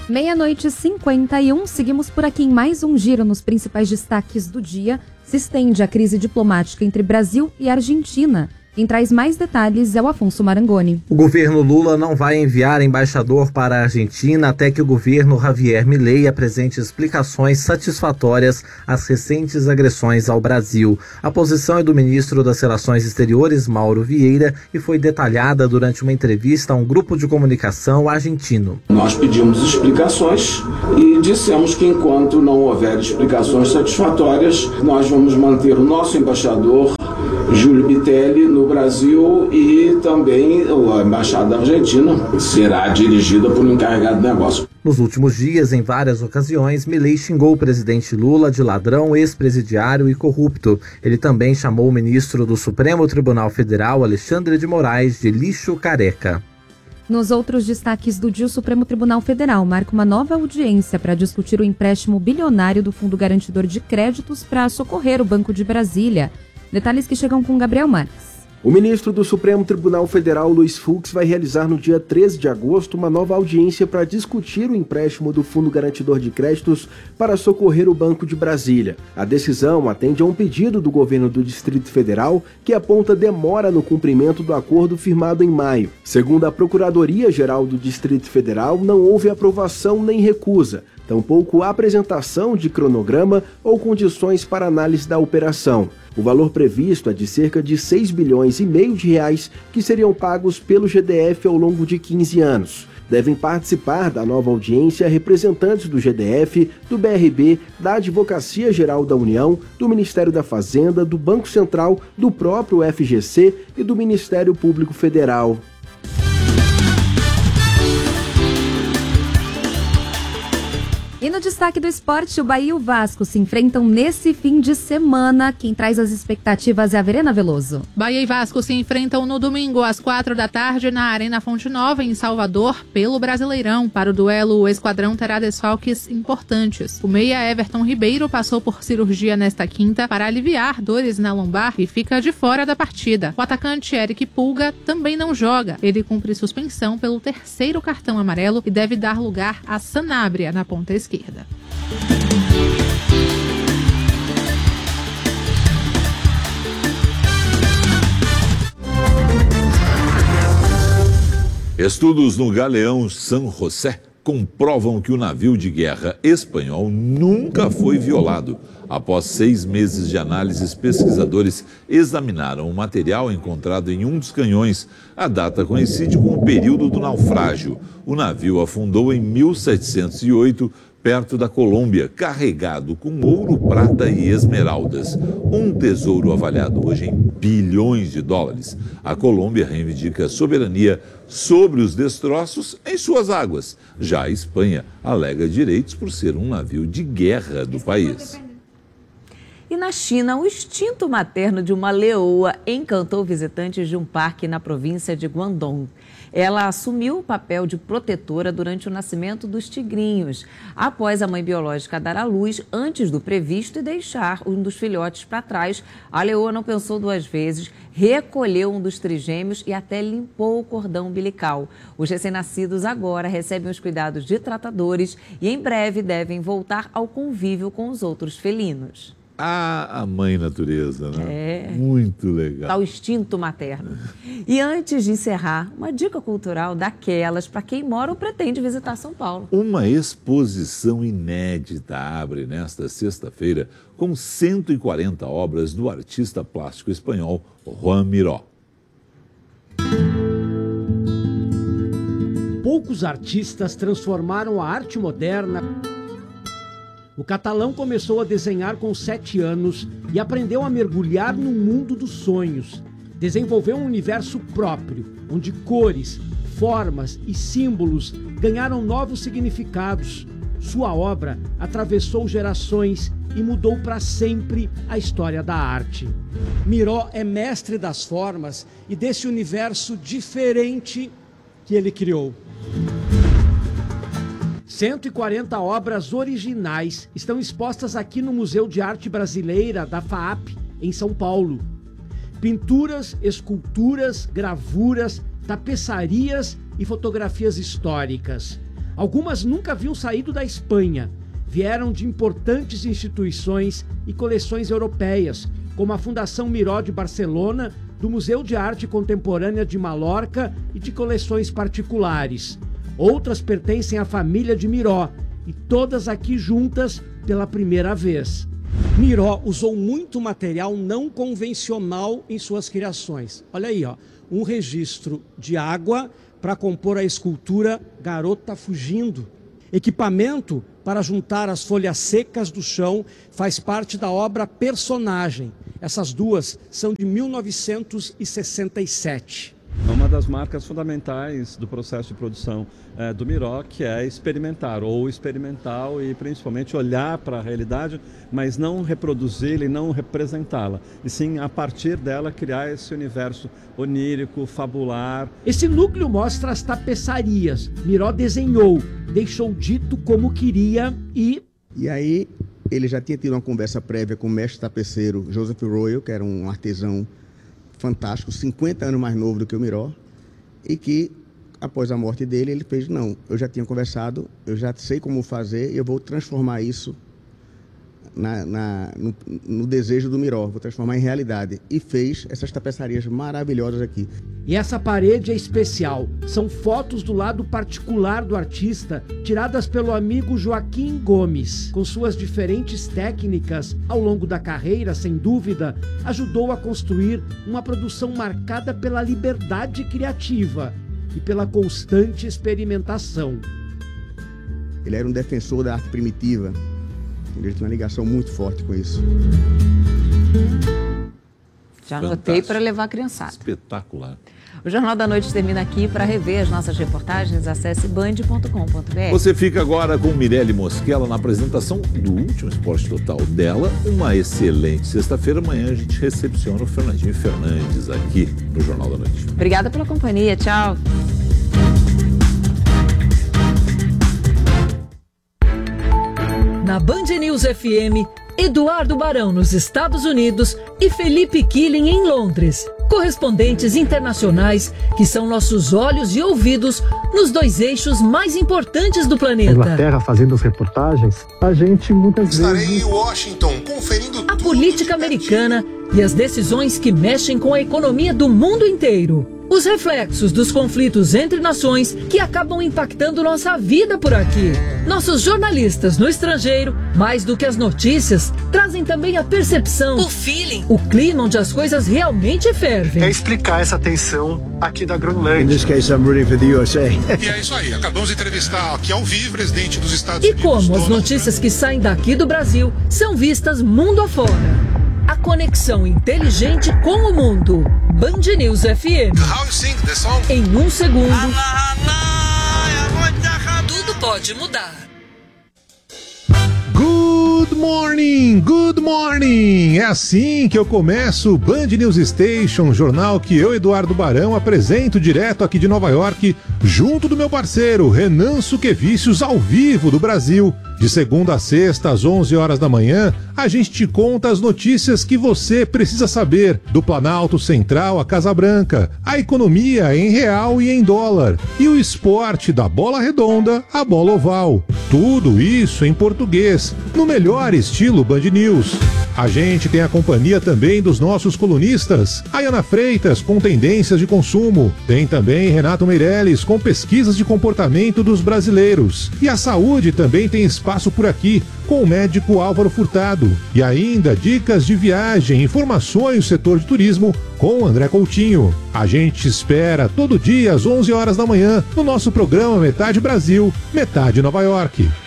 00:51, seguimos por aqui em mais um giro nos principais destaques do dia. Se estende a crise diplomática entre Brasil e Argentina. Quem traz mais detalhes é o Afonso Marangoni. O governo Lula não vai enviar embaixador para a Argentina até que o governo Javier Milei apresente explicações satisfatórias às recentes agressões ao Brasil. A posição é do ministro das Relações Exteriores, Mauro Vieira, e foi detalhada durante uma entrevista a um grupo de comunicação argentino. Nós pedimos explicações e dissemos que enquanto não houver explicações satisfatórias, nós vamos manter o nosso embaixador Júlio Bitelli no Brasil e também a Embaixada Argentina será dirigida por um encarregado de negócio. Nos últimos dias, em várias ocasiões, Milei xingou o presidente Lula de ladrão, ex-presidiário e corrupto. Ele também chamou o ministro do Supremo Tribunal Federal, Alexandre de Moraes, de lixo careca. Nos outros destaques do dia, o Supremo Tribunal Federal marca uma nova audiência para discutir o empréstimo bilionário do Fundo Garantidor de Créditos para socorrer o Banco de Brasília. Detalhes que chegam com Gabriel Marques. O ministro do Supremo Tribunal Federal, Luiz Fux, vai realizar no dia 13 de agosto uma nova audiência para discutir o empréstimo do Fundo Garantidor de Créditos para socorrer o Banco de Brasília. A decisão atende a um pedido do governo do Distrito Federal que aponta demora no cumprimento do acordo firmado em maio. Segundo a Procuradoria-Geral do Distrito Federal, não houve aprovação nem recusa, tampouco apresentação de cronograma ou condições para análise da operação. O valor previsto é de cerca de 6,5 bilhões de reais que seriam pagos pelo GDF ao longo de 15 anos. Devem participar da nova audiência representantes do GDF, do BRB, da Advocacia Geral da União, do Ministério da Fazenda, do Banco Central, do próprio FGC e do Ministério Público Federal. E no destaque do esporte, o Bahia e o Vasco se enfrentam nesse fim de semana. Quem traz as expectativas é a Verena Veloso. Bahia e Vasco se enfrentam no domingo às 16h na Arena Fonte Nova, em Salvador, pelo Brasileirão. Para o duelo, o esquadrão terá desfalques importantes. O meia Everton Ribeiro passou por cirurgia nesta quinta para aliviar dores na lombar e fica de fora da partida. O atacante Eric Pulga também não joga. Ele cumpre suspensão pelo 3º cartão amarelo e deve dar lugar a Sanabria na ponta esquerda. Estudos no galeão San José comprovam que o navio de guerra espanhol nunca foi violado. Após 6 meses de análises, pesquisadores examinaram o material encontrado em um dos canhões. A data coincide com o período do naufrágio. O navio afundou em 1708, perto da Colômbia, carregado com ouro, prata e esmeraldas. Um tesouro avaliado hoje em bilhões de dólares. A Colômbia reivindica soberania sobre os destroços em suas águas. Já a Espanha alega direitos por ser um navio de guerra do país. E na China, o instinto materno de uma leoa encantou visitantes de um parque na província de Guangdong. Ela assumiu o papel de protetora durante o nascimento dos tigrinhos, após a mãe biológica dar à luz antes do previsto e deixar um dos filhotes para trás. A leoa não pensou 2 vezes, recolheu um dos trigêmeos e até limpou o cordão umbilical. Os recém-nascidos agora recebem os cuidados de tratadores e em breve devem voltar ao convívio com os outros felinos. A mãe natureza, né? Muito legal. Tá o instinto materno. E antes de encerrar, uma dica cultural daquelas para quem mora ou pretende visitar São Paulo. Uma exposição inédita abre nesta sexta-feira com 140 obras do artista plástico espanhol Joan Miró. Poucos artistas transformaram a arte moderna. O catalão começou a desenhar com 7 anos e aprendeu a mergulhar no mundo dos sonhos. Desenvolveu um universo próprio, onde cores, formas e símbolos ganharam novos significados. Sua obra atravessou gerações e mudou para sempre a história da arte. Miró é mestre das formas e desse universo diferente que ele criou. 140 obras originais estão expostas aqui no Museu de Arte Brasileira da FAAP, em São Paulo. Pinturas, esculturas, gravuras, tapeçarias e fotografias históricas. Algumas nunca haviam saído da Espanha. Vieram de importantes instituições e coleções europeias, como a Fundação Miró de Barcelona, do Museu de Arte Contemporânea de Mallorca e de coleções particulares. Outras pertencem à família de Miró, e todas aqui juntas pela primeira vez. Miró usou muito material não convencional em suas criações. Olha aí, ó, um registro de água para compor a escultura Garota Fugindo. Equipamento para juntar as folhas secas do chão faz parte da obra Personagem. Essas duas são de 1967. Uma das marcas fundamentais do processo de produção do Miró, que é experimentar e principalmente olhar para a realidade, mas não reproduzir e não representá-la, e sim, a partir dela, criar esse universo onírico, fabular. Esse núcleo mostra as tapeçarias. Miró desenhou, deixou dito como queria e aí ele já tinha tido uma conversa prévia com o mestre tapeceiro Joseph Royal, que era um artesão fantástico, 50 anos mais novo do que o Miró, e que, após a morte dele, ele fez, não, eu já tinha conversado, eu já sei como fazer, e eu vou transformar isso no desejo do Miró, vou transformar em realidade. E fez essas tapeçarias maravilhosas aqui. E essa parede é especial. São fotos do lado particular do artista, tiradas pelo amigo Joaquim Gomes. Com suas diferentes técnicas, ao longo da carreira, sem dúvida, ajudou a construir uma produção marcada pela liberdade criativa e pela constante experimentação. Ele era um defensor da arte primitiva. Ele tinha uma ligação muito forte com isso. Já anotei para levar a criançada. Espetacular. O Jornal da Noite termina aqui. Para rever as nossas reportagens, acesse band.com.br. Você fica agora com Mirelle Mosquela na apresentação do Último Esporte Total dela. Uma excelente sexta-feira. Amanhã a gente recepciona o Fernandinho Fernandes aqui no Jornal da Noite. Obrigada pela companhia. Tchau. Na Band News FM, Eduardo Barão nos Estados Unidos e Felipe Killing em Londres. Correspondentes internacionais que são nossos olhos e ouvidos nos dois eixos mais importantes do planeta. Inglaterra fazendo as reportagens, a gente muitas vezes... Estarei em Washington conferindo a política americana e as decisões que mexem com a economia do mundo inteiro. Os reflexos dos conflitos entre nações que acabam impactando nossa vida por aqui. Nossos jornalistas no estrangeiro, mais do que as notícias, trazem também a percepção, o feeling, o clima onde as coisas realmente fervem. É explicar essa tensão aqui da Groenlândia. In this case, I'm rooting for the USA. E é isso aí, acabamos de entrevistar aqui ao vivo o presidente dos Estados Unidos. E como as notícias que saem daqui do Brasil são vistas mundo afora. A conexão inteligente com o mundo. Band News FM. How you sing the song? Em um segundo, tudo pode mudar. Good morning, good morning! É assim que eu começo o Band News Station, jornal que eu, Eduardo Barão, apresento direto aqui de Nova York, junto do meu parceiro Renan Suquevicius, ao vivo do Brasil. De segunda a sexta, às 11 horas da manhã, a gente te conta as notícias que você precisa saber do Planalto Central à Casa Branca, a economia em real e em dólar, e o esporte da bola redonda à bola oval. Tudo isso em português, no melhor estilo Band News. A gente tem a companhia também dos nossos colunistas, Ayana Freitas com tendências de consumo, tem também Renato Meirelles com pesquisas de comportamento dos brasileiros, e a saúde também tem espaço por aqui, com o médico Álvaro Furtado, e ainda dicas de viagem, informações do setor de turismo com André Coutinho. A gente te espera todo dia às 11 horas da manhã no nosso programa Metade Brasil, Metade Nova York.